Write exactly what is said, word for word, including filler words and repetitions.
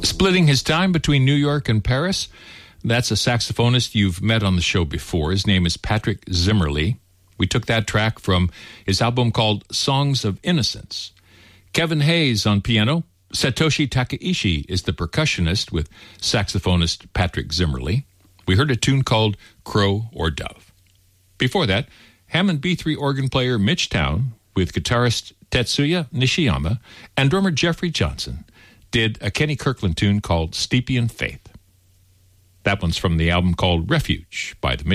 Splitting his time between New York and Paris, that's a saxophonist you've met on the show before. His name is Patrick Zimmerly. We took that track from his album called Songs of Innocence. Kevin Hayes on piano. Satoshi Takaishi is the percussionist with saxophonist Patrick Zimmerly. We heard a tune called Crow or Dove. Before that, Hammond B three organ player Mitch Town with guitarist Tetsuya Nishiyama and drummer Jeffrey Johnson did a Kenny Kirkland tune called Steepian Faith. That one's from the album called Refuge by the